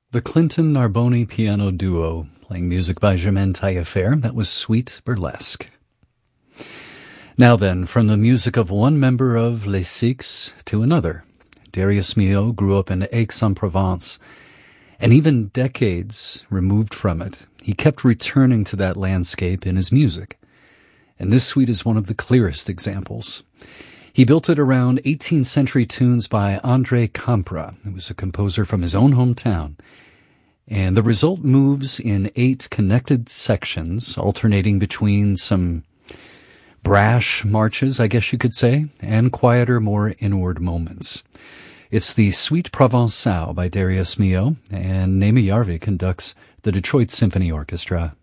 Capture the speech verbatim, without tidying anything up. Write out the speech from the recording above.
The Clinton Narboni Piano Duo, playing music by Germaine Taillefer. That was Suite Burlesque. Now then, from the music of one member of Les Six to another, Darius Milhaud grew up in Aix-en-Provence, and even decades removed from it, he kept returning to that landscape in his music. And this suite is one of the clearest examples. He built it around eighteenth century tunes by André Campra, who was a composer from his own hometown. And the result moves in eight connected sections, alternating between some brash marches, I guess you could say, and quieter, more inward moments. It's the Suite Provençale by Darius Milhaud, and Naomi Yarvi conducts the Detroit Symphony Orchestra.